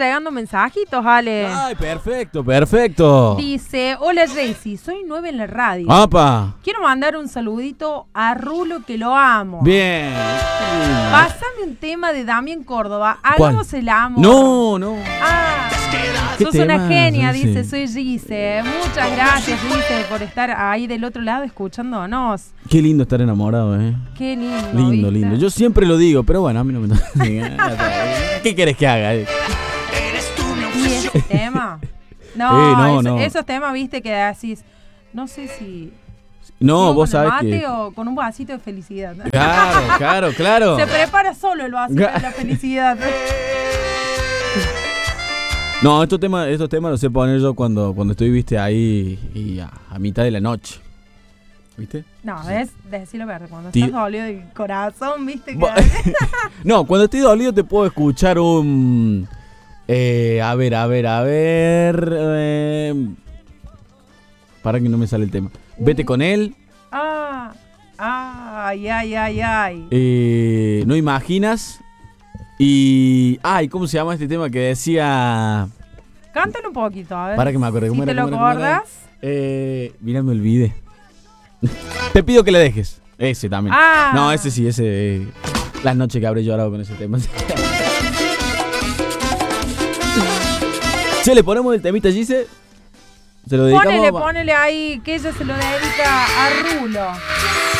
llegando mensajitos, Ale. Ay, perfecto, perfecto. Dice, hola Jessy, soy nueva en la radio. ¡Apa! Quiero mandar un saludito a Rulo, que lo amo. Bien. Pásame un tema de Damián Córdoba. ¿Cuál? Hagamos el amor. No. Sos ¿Qué una tema? genia, Sí. dice, soy Gise. Muchas gracias, Gise, por estar ahí del otro lado escuchándonos. Qué lindo estar enamorado, ¿eh? Qué lindo. Lindo, ¿viste? lindo. Yo siempre lo digo, pero bueno, a mí no me... ¿Qué quieres que haga? ¿Y ese tema? No, no. Esos temas, viste, que decís, no sé si... No, ¿sigo vos con el sabés mate que... o con un vasito de felicidad? Claro. Se prepara solo el vasito de la felicidad. No, estos temas los sé poner yo cuando estoy, viste, ahí y a mitad de la noche. ¿Viste? No, es decirlo verdad, cuando Tío. estás dolido del corazón, viste Bo- que... No, cuando estoy dolido te puedo escuchar un... a ver... para que no me sale el tema. Vete con él. Ay. No imaginas. Y... Ay, ¿cómo se llama este tema que decía...? Cántalo un poquito, a ver. Para que me acuerde. Si ¿Cómo te era, lo cómo era? acordás. Mira, me olvidé. Te pido que le dejes. Ese también. No, ese sí, ese... las noches que habré llorado con ese tema. Che, ¿le ponemos el temita, Gise? ¿Se lo dedicamos? Ponele ahí, que ella se lo dedica a Rulo.